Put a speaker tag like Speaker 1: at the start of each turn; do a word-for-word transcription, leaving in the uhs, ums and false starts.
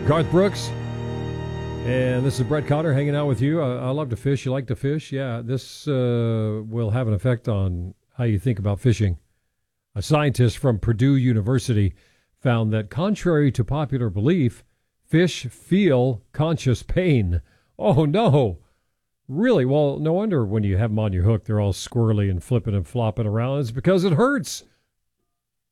Speaker 1: Garth Brooks, and this is Brett Cotter hanging out with you. I, I love to fish. You like to fish? Yeah, this uh, will have an effect on how you think about fishing. A scientist from Purdue University found that, contrary to popular belief, fish feel conscious pain. Oh, no. Really? Well, no wonder when you have them on your hook, they're all squirrely and flipping and flopping around. It's because it hurts.